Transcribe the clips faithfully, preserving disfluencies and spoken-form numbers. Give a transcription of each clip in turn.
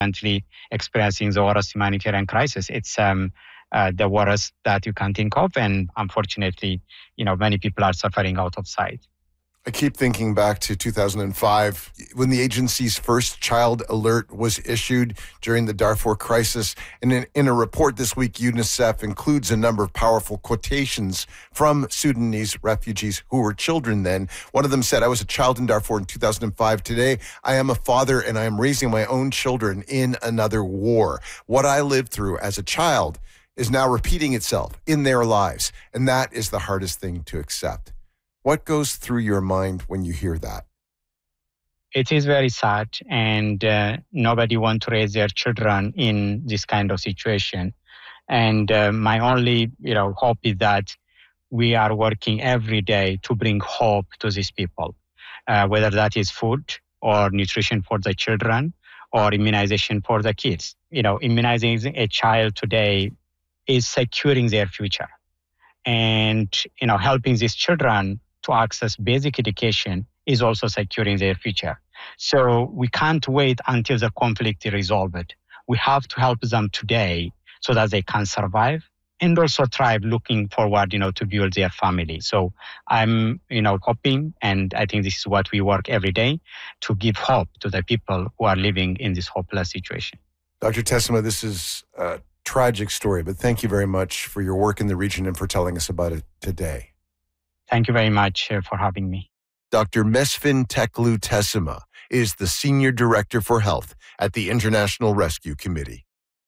currently experiencing the worst humanitarian crisis. It's um, uh, the worst that you can think of. And unfortunately, you know, many people are suffering out of sight. I keep thinking back to two thousand five when the agency's first child alert was issued during the Darfur crisis. And in, in a report this week, UNICEF includes a number of powerful quotations from Sudanese refugees who were children then. One of them said, "I was a child in Darfur in two thousand five. Today, I am a father and I am raising my own children in another war. What I lived through as a child is now repeating itself in their lives. And that is the hardest thing to accept." What goes through your mind when you hear that? It is very sad, and uh, nobody wants to raise their children in this kind of situation. And uh, my only, you know, hope is that we are working every day to bring hope to these people, uh, whether that is food or nutrition for the children or immunization for the kids. You know, immunizing a child today is securing their future, and you know, helping these children to access basic education is also securing their future. So we can't wait until the conflict is resolved. We have to help them today so that they can survive and also thrive, looking forward, you know, to build their family. So I'm, you know, hoping, and I think this is what we work every day, to give hope to the people who are living in this hopeless situation. Doctor Tessima, this is a tragic story, but thank you very much for your work in the region and for telling us about it today. Thank you very much uh, for having me. Doctor Mesfin Teklu Tessima is the Senior Director for Health at the International Rescue Committee.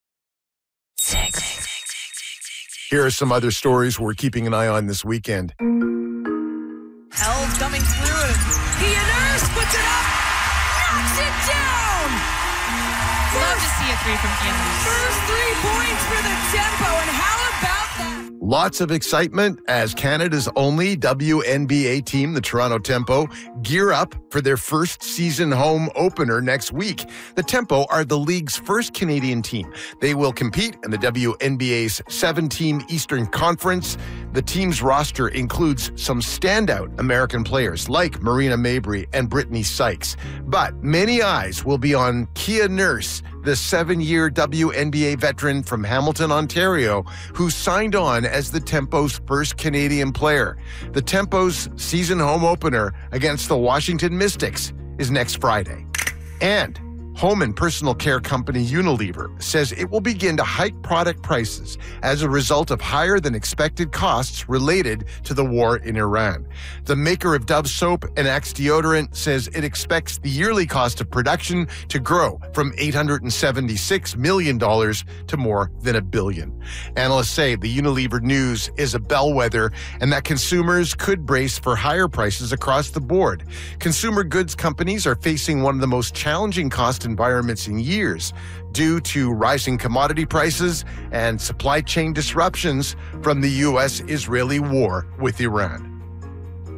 Six. Here are some other stories we're keeping an eye on this weekend. Held coming through, and Kia Nurse puts it up, knocks it down. Love to see a three from Kia Nurse. First three points for the Tempo, and how about that? Lots of excitement as Canada's only W N B A team, the Toronto Tempo, gear up for their first season home opener next week. The Tempo are the league's first Canadian team. They will compete in the W N B A's seven-team Eastern Conference. The team's roster includes some standout American players like Marina Mabrey and Brittany Sykes. But many eyes will be on Kia Nurse, the seven-year W N B A veteran from Hamilton, Ontario, who signed on as the Tempo's first Canadian player. The Tempo's season home opener against the Washington Mystics is next Friday. And home and personal care company Unilever says it will begin to hike product prices as a result of higher than expected costs related to the war in Iran. The maker of Dove soap and Axe deodorant says it expects the yearly cost of production to grow from eight hundred seventy-six million dollars to more than a billion. Analysts say the Unilever news is a bellwether and that consumers could brace for higher prices across the board. Consumer goods companies are facing one of the most challenging cost environments in years due to rising commodity prices and supply chain disruptions from the U S Israeli war with Iran.